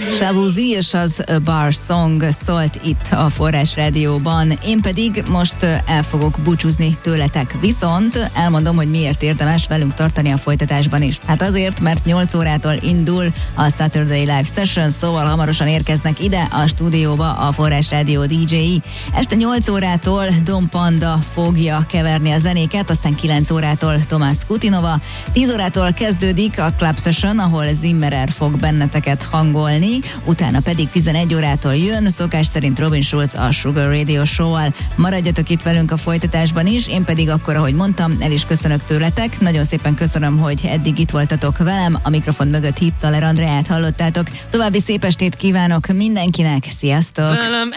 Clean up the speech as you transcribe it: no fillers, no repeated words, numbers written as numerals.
Shabu Z és az A Bar Song szólt itt a Forrás Rádióban. Én pedig most el fogok búcsúzni tőletek, viszont elmondom, hogy miért érdemes velünk tartani a folytatásban is. Hát azért, mert 8 órától indul a Saturday Live Session, szóval hamarosan érkeznek ide a stúdióba a Forrás Rádió DJ-i. Este 8 órától Dom Panda fogja keverni a zenéket, aztán 9 órától Tomás Kutinova, 10 órától kezdődik a Club Session, ahol Zimmerer fog benneteket hangolni, utána pedig 11 órától jön, szokás szerint Robin Schulz a Sugar Radio Show-val. Maradjatok itt velünk a folytatásban is, én pedig akkor, ahogy mondtam, el is köszönök tőletek. Nagyon szépen köszönöm, hogy eddig itt voltatok velem, a mikrofon mögött Hittaler Andreát hallottátok. További szép estét kívánok mindenkinek, sziasztok!